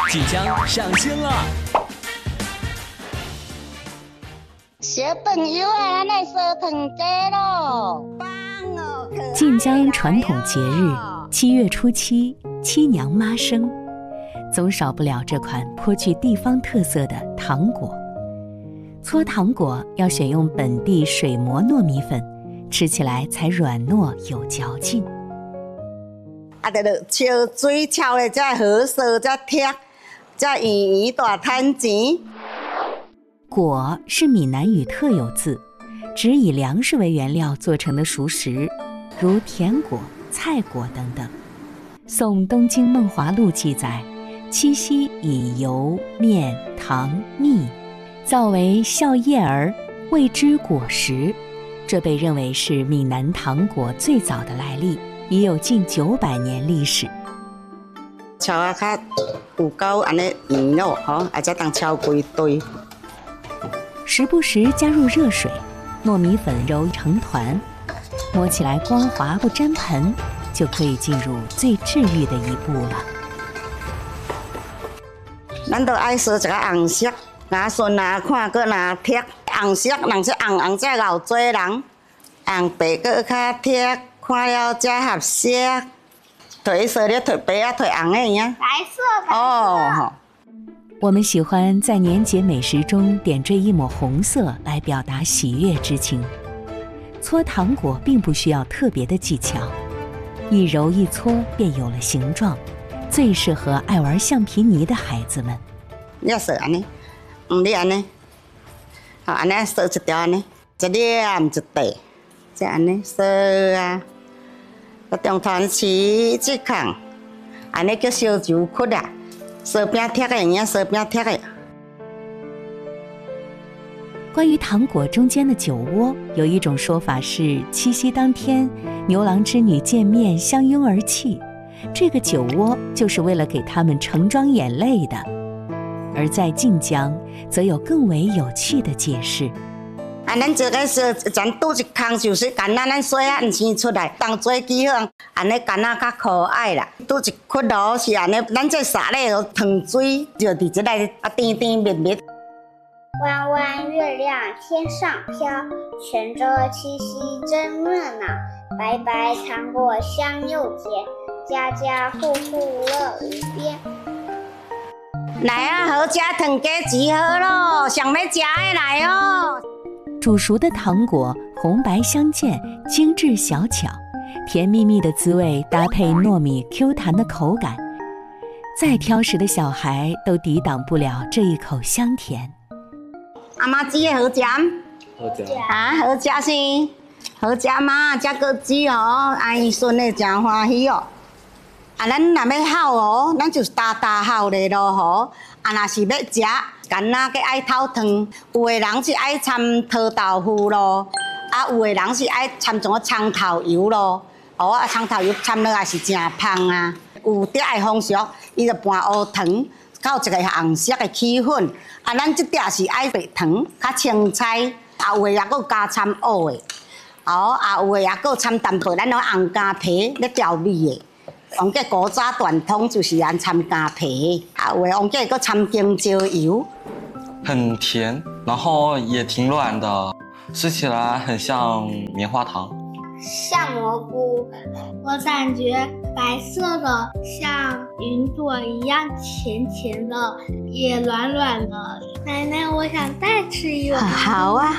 即将上线了。 小朋友啊，咱来烧糖粿咯！棒哦！ 晋江传统节日7月初7，七娘妈生，总少不了这款颇具地方特色的糖果。搓糖果要选用本地水磨糯米粉，吃起来才软糯有嚼劲。 得烧水炒的才好烧，才剔，才圆圆大摊钱。 果是闽南语特有字，指以粮食为原料做成的熟食，如甜果、菜果等等。宋《东京梦华录》记载，七夕以油、面、糖、蜜造为孝叶儿，谓之果实，这被认为是闽南糖果最早的来历，已有近900年历史。 炒啊较有够安尼圆咯，啊才当炒几堆。 时不时加入热水，糯米粉揉成团，摸起来光滑不沾盆，就可以进入最治愈的一步了。 咱都爱烧一个红色。拿顺拿看，搁拿剔红色，人说红才老多人，红白搁较剔，看了才合适。褪色的褪白啊，褪红的呀。白色。哦。 我们喜欢在年节美食中点缀一抹红色来表达喜悦之情。搓糖果并不需要特别的技巧，一揉一搓便有了形状，最适合爱玩橡皮泥的孩子们。 你要烧安尼。你安尼，好安尼烧一条安尼，一粒一块，再安尼烧啊，个中团起即空，安尼叫烧酒曲啊，烧饼贴的呀，烧饼贴的。 关于糖果中间的酒窝，有一种说法是七夕当天牛郎织女见面相拥而泣，这个酒窝就是为了给他们盛装眼泪的。而在晋江，则有更为有趣的解释。 咱这个是咱拄一空就是干仔，咱水啊唔生出来，当做记号，安尼干仔较可爱啦。拄一窟窿是安尼，咱这撒咧糖水，就伫这内甜甜蜜蜜。 弯弯月亮天上飘，全州七夕真热闹。白白糖果香又甜，家家户户乐无边。 来啊，好吃糖粿集合咯！想要吃的来哦。 煮熟的糖果红白相间，精致小巧，甜蜜蜜的滋味搭配糯米 Q 弹的口感，再挑食的小孩都抵挡不了这一口香甜。 阿妈煮的好吃？ 好吃啊，好吃是好吃嘛，才个煮哦，阿姨孙的真欢喜哦。啊，咱若要烤哦，咱就大烤咧咯吼。啊，若是要食，干仔个爱透汤，有的人是爱掺桃豆腐咯，啊，有的人是爱掺种葱头油咯。哦，啊，葱头油掺落也是真香啊。有啲爱风俗，伊就拌乌糖，到一个红色的起粉。啊，咱这点是爱白糖，较青菜，啊，有的也搁加掺乌的。哦，啊，有的也搁掺淡薄咱红姜皮咧调味的。王家古早传统就是按掺姜皮，啊，有的王家搁掺青椒油， 很甜，然后也挺软的，吃起来很像棉花糖， 像蘑菇。我感觉白色的像云朵一样甜甜的，也软软的。奶奶，我想再吃一碗。 好啊。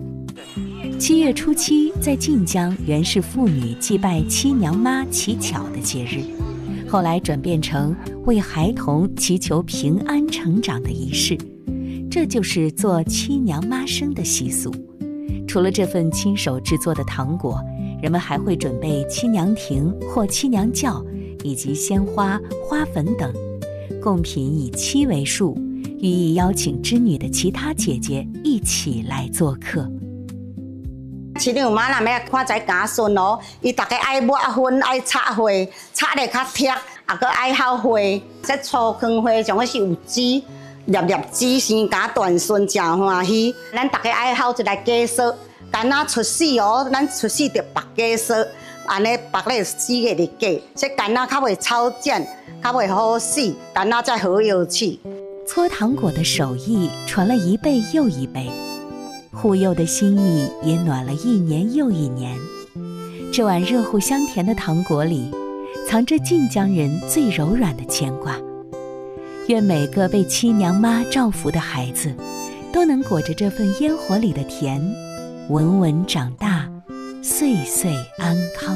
7月初7在晋江原是妇女祭拜七娘妈乞巧的节日，后来转变成为孩童祈求平安成长的仪式，这就是做七娘妈生的习俗。除了这份亲手制作的糖果，人们还会准备七娘亭或七娘轿，以及鲜花、花粉等，贡品以7为数，寓意邀请织女的其他姐姐一起来做客。 七娘妈若要看在家孙哦，伊大家爱抹粉，爱擦花，擦得较剔，啊，搁爱烤花。这粗糠花上个是有籽，粒粒籽生家断孙真欢喜。咱大家爱烤一个鸡丝，干仔出世哦，咱出世就白鸡丝，安尼白咧4个日鸡，这干仔较袂超贱， 较袂好死，等下再好油起。 搓糖果的手艺传了一辈又一辈，护佑的心意也暖了一年又一年。这碗热乎香甜的糖果里，藏着晋江人最柔软的牵挂。愿每个被七娘妈照拂的孩子，都能裹着这份烟火里的甜，稳稳长大，岁岁安康。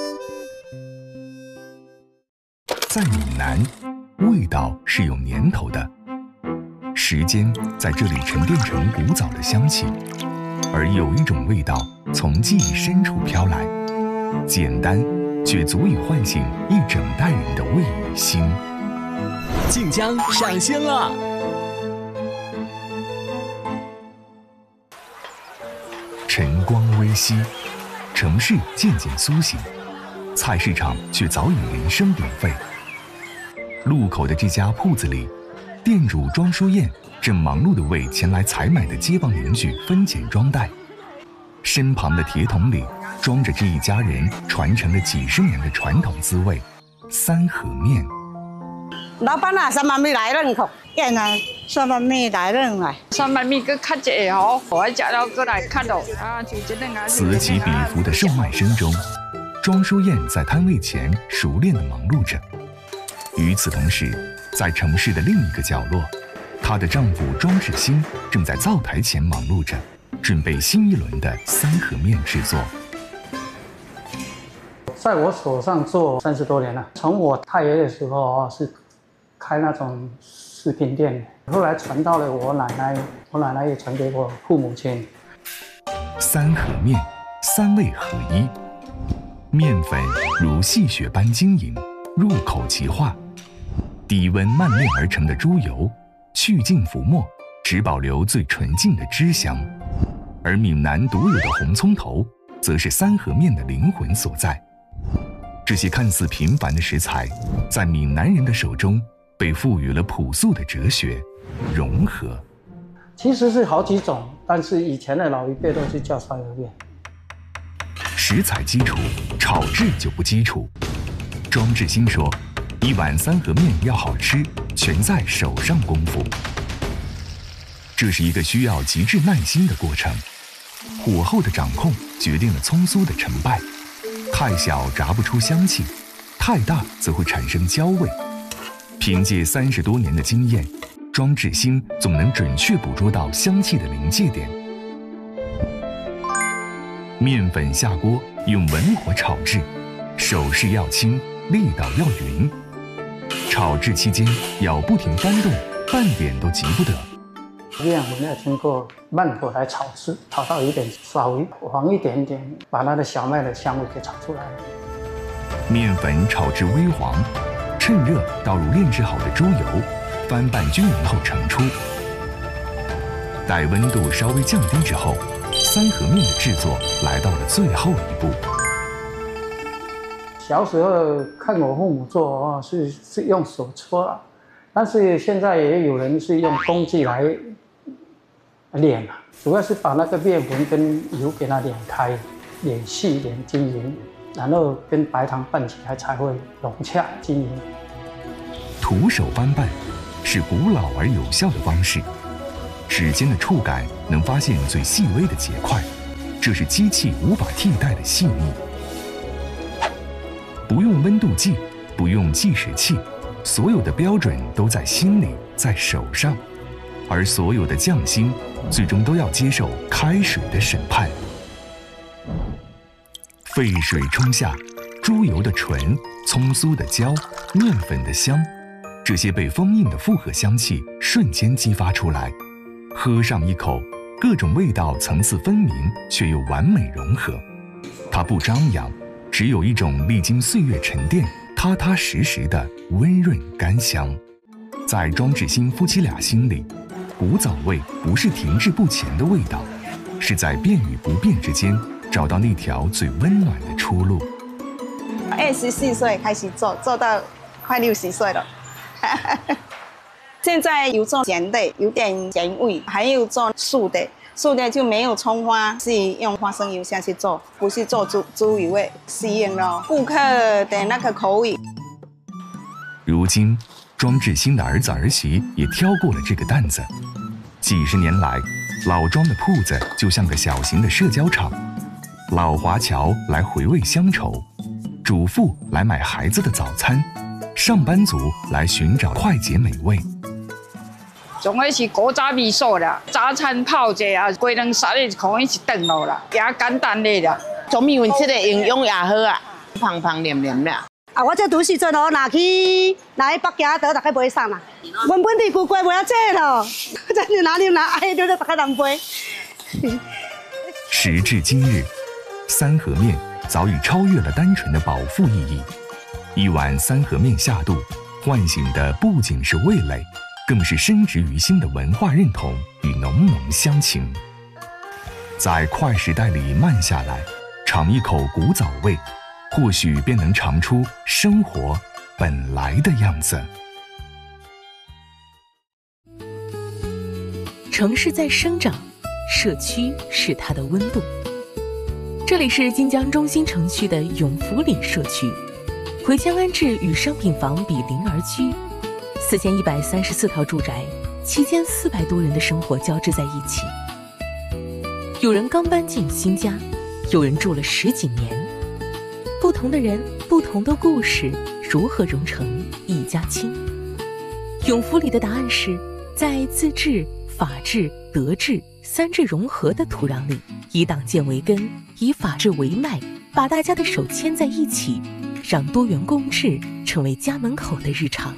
在闽南，味道是有年头的，时间在这里沉淀成古早的香气，而有一种味道从记忆深处飘来，简单却足以唤醒一整代人的味与心。 晋江上线了！ 晨光微熹，城市渐渐苏醒，菜市场却早已人声鼎沸。路口的这家铺子里，店主庄淑燕正忙碌地为前来采买的街坊邻居分拣装袋，身旁的铁桶里装着这一家人传承了几十年的传统滋味——三合面。 老板啊，三碗米来两颗，现在三碗米来两来。 三碗米佮较一下吼，我食了过来较落啊，就一两啊。 此起彼伏的售卖声中，庄淑燕在摊位前熟练地忙碌着。与此同时，在城市的另一个角落，她的丈夫庄志兴正在灶台前忙碌着，准备新一轮的三合面制作。 在我手上做30多年了，从我太爷的时候是开那种食品店，后来传到了我奶奶，我奶奶也传给我父母亲。 三合面，三味合一，面粉如细雪般晶莹，入口即化。低温慢炼而成的猪油，去净浮沫，只保留最纯净的汁香。而闽南独有的红葱头，则是三合面的灵魂所在。这些看似平凡的食材，在闽南人的手中，被赋予了朴素的哲学——融合。 其实是好几种，但是以前的老一辈都是叫三合面。 食材基础，炒制就不基础。庄志兴说，一碗三合面要好吃，全在手上功夫。这是一个需要极致耐心的过程，火候的掌控决定了葱酥的成败。太小炸不出香气，太大则会产生焦味。凭借30多年的经验，庄志兴总能准确捕捉到香气的临界点。面粉下锅，用文火炒制，手势要轻，力道要匀。炒制期间要不停翻动，半点都急不得。 面粉要经过慢火来炒制，炒到有点稍微黄一点点，把它的小麦的香味给炒出来。 面粉炒至微黄，趁热倒入炼制好的猪油，翻拌均匀后盛出。待温度稍微降低之后，三合面的制作来到了最后一步。 小时候看我父母做是用手搓，但是现在也有人是用工具来碾，主要是把那个面粉跟油给它碾开，碾细碾均匀，然后跟白糖拌起来才会融洽均匀。 徒手翻拌是古老而有效的方式，指尖的触感能发现最细微的结块，这是机器无法替代的细腻。不用温度计，不用计时器，所有的标准都在心里，在手上，而所有的匠心，最终都要接受开水的审判。沸水冲下，猪油的纯，葱酥的焦，面粉的香，这些被封印的复合香气瞬间激发出来。喝上一口，各种味道层次分明，却又完美融合。它不张扬，只有一种历经岁月沉淀、踏踏实实的温润甘香。在庄志兴夫妻俩心里，古早味不是停滞不前的味道，是在变与不变之间找到那条最温暖的出路。 24岁开始做，做到快60岁了。现在有做咸的，有点咸味，还有做素的。素的就没有葱花，是用花生油下去做，不是做猪油味，适应了顾客的那个口味。 如如今，庄志新的儿子儿媳也挑过了这个担子。几十年来，老庄的铺子就像个小型的社交场，老华侨来回味乡愁，主妇来买孩子的早餐，上班族来寻找快捷美味。 总归是古早味素啦，早餐泡者啊，规两三日可以是顿落啦，也简单的啦。 总米粉这个营养也好啊，胖胖黏黏啦。 啊，我这拄时阵哦，若去北京倒，大概买送啦。原本地旧街卖啊这咯，真是哪里爱就大概人买。 时至今日，三合面早已超越了单纯的饱腹意义。一碗三合面下肚，唤醒的不仅是味蕾，更是深植于心的文化认同与浓浓乡情。在快时代里慢下来，尝一口古早味，或许便能尝出生活本来的样子。 城市在生长，社区是它的温度。这里是晋江中心城区的永福里社区，回乡安置与商品房比邻而居，4134套住宅，7400多人的生活交织在一起。有人刚搬进新家，有人住了10几年。不同的人，不同的故事，如何融成一家亲？永福里的答案是，在自治、法治、德治3治融合的土壤里，以党建为根，以法治为脉，把大家的手牵在一起，让多元共治成为家门口的日常。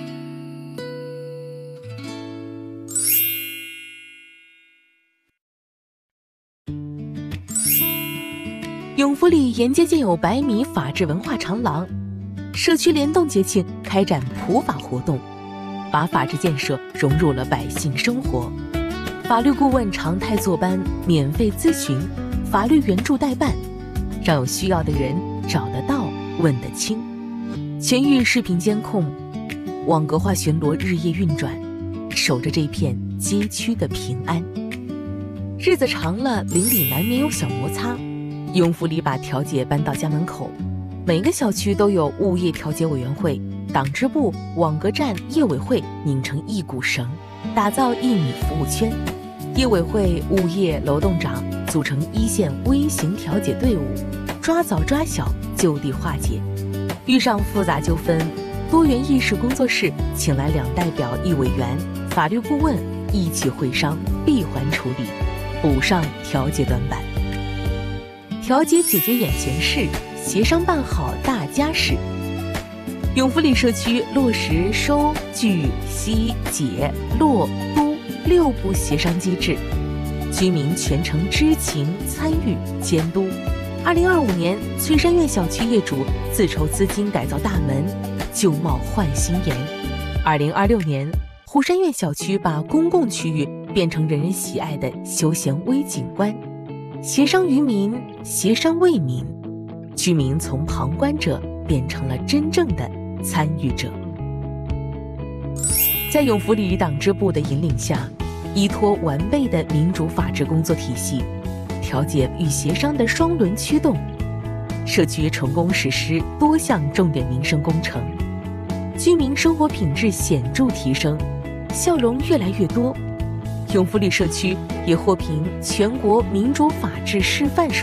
永福里沿街建有100米法治文化长廊，社区联动节庆开展普法活动，把法治建设融入了百姓生活。法律顾问常态坐班，免费咨询，法律援助代办，让有需要的人找得到、问得清。全域视频监控，网格化巡逻日夜运转，守着这片街区的平安。日子长了，邻里难免有小摩擦。永福里把调解搬到家门口，每个小区都有物业调解委员会、党支部、网格站、业委会拧成一股绳，打造1米服务圈。业委会、物业、楼栋长组成1线微型调解队伍，抓早抓小，就地化解。遇上复杂纠纷，多元意识工作室请来2代表1委员、法律顾问一起会商，闭环处理，补上调解短板。调解解决眼前事，协商办好大家事。永福里社区落实收、据、息、解、落、都6步协商机制，居民全程知情、参与、监督。2025年，翠山苑小区业主自筹资金改造大门，旧貌换新颜。2026年，湖山苑小区把公共区域变成人人喜爱的休闲微景观。协商于民，协商为民，居民从旁观者变成了真正的参与者。在永福里党支部的引领下，依托完备的民主法治工作体系，调解与协商的双轮驱动，社区成功实施多项重点民生工程，居民生活品质显著提升，笑容越来越多。永福里社区也获评全国民主法治示范社